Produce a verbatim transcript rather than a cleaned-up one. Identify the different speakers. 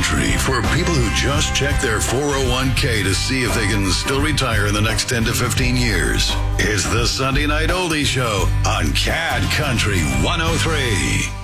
Speaker 1: Country for people who just check their four oh one k to see if they can still retire in the next ten to fifteen years. It's the Sunday Night Oldie Show on C A D Country one oh three.